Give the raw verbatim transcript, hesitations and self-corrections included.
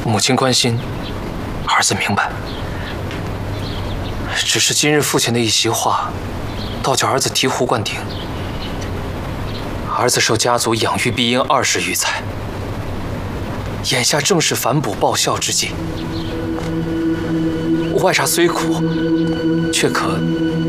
母亲关心，儿子明白。只是今日父亲的一席话，倒叫儿子醍醐灌顶。儿子受家族养育庇荫二十余载，眼下正是反哺报效之际。外煞虽苦，却可